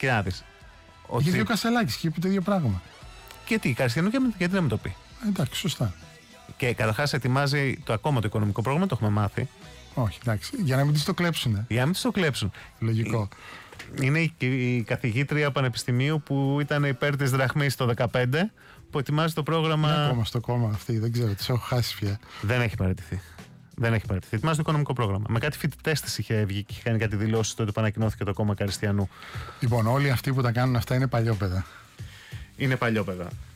Κοιτάξτε. Γιατί ο Κασελάκης και είπε το ίδιο πράγμα. Και τι, Καριστιανού, γιατί να μην το πει. Εντάξει, σωστά. Και καταρχάς ετοιμάζει ακόμα το οικονομικό πρόγραμμα, το έχουμε μάθει. Όχι, εντάξει. Για να μην της το κλέψουνε. Για να μην της το κλέψουν. Λογικό. Είναι η καθηγήτρια πανεπιστημίου που ήταν υπέρ της δραχμής το 2015, που ετοιμάζει το πρόγραμμα. Είναι ακόμα στο κόμμα αυτή, δεν ξέρω, τις έχω χάσει πια. Δεν έχει παραιτηθεί. Ετοιμάζει το οικονομικό πρόγραμμα. Με κάτι φοιτητές της είχε βγει και είχε κάνει κάτι δηλώσεις τότε που ανακοινώθηκε το κόμμα Καριστιανού. Λοιπόν, όλοι αυτοί που τα κάνουν αυτά είναι παλιόπαιδα. Είναι παλιόπαιδα.